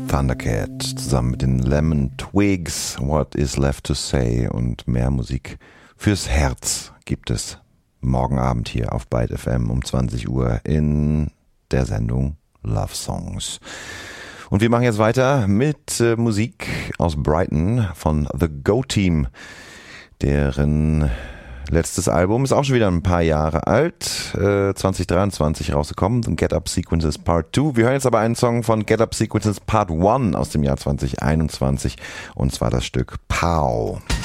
Thundercat zusammen mit den Lemon Twigs, What is Left to Say, und mehr Musik fürs Herz gibt es morgen Abend hier auf Byte FM um 20 Uhr in der Sendung Love Songs. Und wir machen jetzt weiter mit Musik aus Brighton von The Go Team, deren letztes Album ist auch schon wieder ein paar Jahre alt, 2023 rausgekommen, Get Up Sequences Part 2. Wir hören jetzt aber einen Song von Get Up Sequences Part 1 aus dem Jahr 2021, und zwar das Stück Pow.